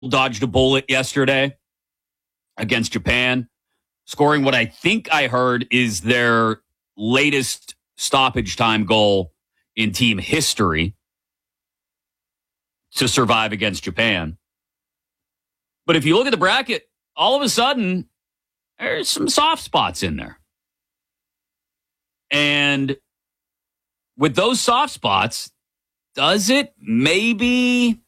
dodged a bullet yesterday against Japan, scoring what I think I heard is their latest stoppage time goal in team history to survive against Japan. But if you look at the bracket, all of a sudden, there's some soft spots in there. And with those soft spots, does it maybe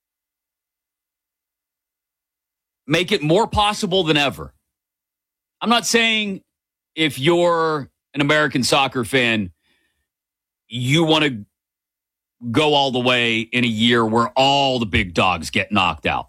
make it more possible than ever? I'm not saying if you're an American soccer fan, you want to go all the way in a year where all the big dogs get knocked out.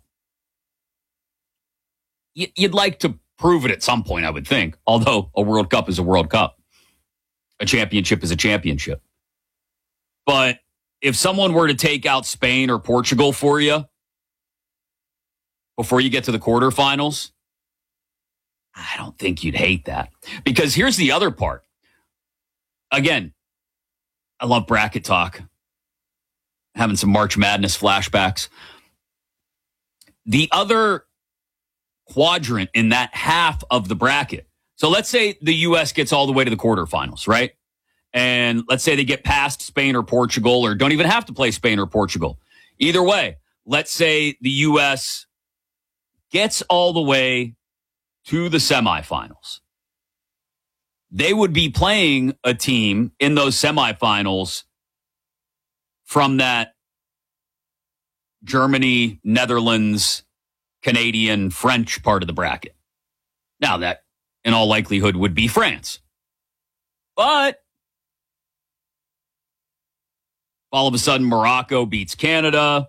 You'd like to prove it at some point, I would think, although a World Cup is a World Cup. A championship is a championship. But if someone were to take out Spain or Portugal for you before you get to the quarterfinals, I don't think you'd hate that. Because here's the other part. Again, I love bracket talk. Having some March Madness flashbacks. The other quadrant in that half of the bracket. So let's say the U.S. gets all the way to the quarterfinals, right? And let's say they get past Spain or Portugal, or don't even have to play Spain or Portugal. Either way, let's say the U.S. gets all the way to the semifinals. They would be playing a team in those semifinals from that Germany, Netherlands, Canadian, French part of the bracket. Now that, in all likelihood, would be France. But all of a sudden, Morocco beats Canada.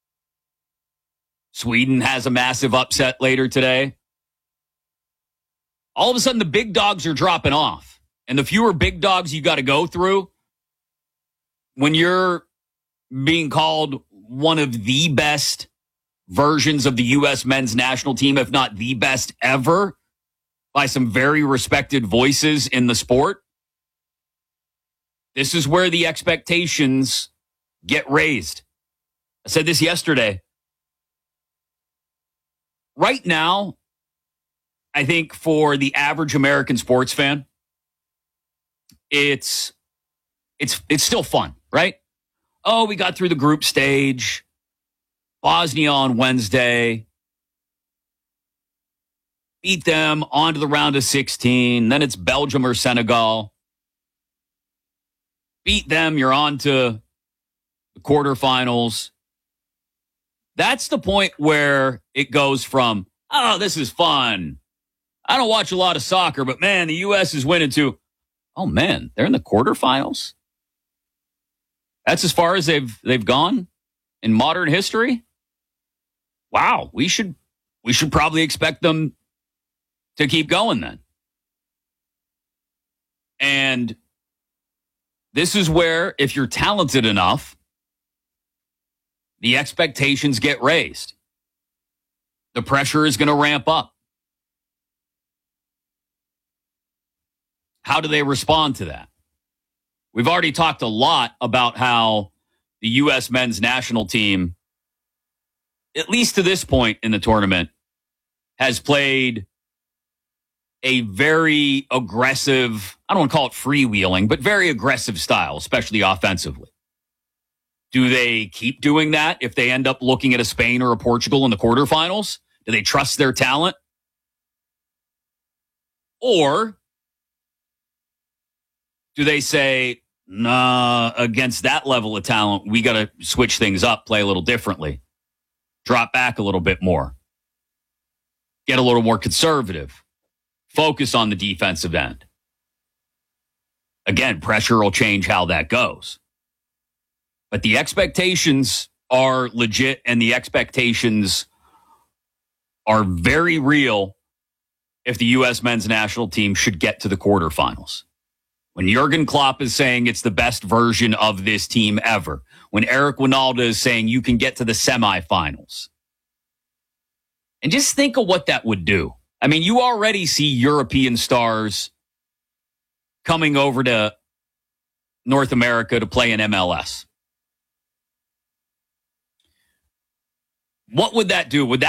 Sweden has a massive upset later today. All of a sudden, the big dogs are dropping off. And the fewer big dogs you got to go through when you're being called one of the best versions of the U.S. men's national team, if not the best ever, by some very respected voices in the sport. This is where the expectations get raised. I said this yesterday. Right now, I think for the average American sports fan, it's still fun, right? Oh, we got through the group stage. Bosnia on Wednesday. Beat them on to the round of 16. Then it's Belgium or Senegal. Beat them, you're on to the quarterfinals. That's the point where it goes from, oh, this is fun. I don't watch a lot of soccer, but man, the U.S. is winning to, oh man, they're in the quarterfinals? That's as far as they've gone in modern history? Wow, we should probably expect them to keep going then. And this is where, if you're talented enough, the expectations get raised. The pressure is going to ramp up. How do they respond to that? We've already talked a lot about how the U.S. men's national team, at least to this point in the tournament, has played a very aggressive, I don't want to call it freewheeling, but very aggressive style, especially offensively. Do they keep doing that if they end up looking at a Spain or a Portugal in the quarterfinals? Do they trust their talent? Or do they say, nah, against that level of talent, we got to switch things up, play a little differently, drop back a little bit more, get a little more conservative, focus on the defensive end? Again, pressure will change how that goes. But the expectations are legit, and the expectations are very real if the U.S. men's national team should get to the quarterfinals. When Jurgen Klopp is saying it's the best version of this team ever. When Eric Winalda is saying you can get to the semifinals. And just think of what that would do. I mean, you already see European stars coming over to North America to play in MLS. What would that do? Would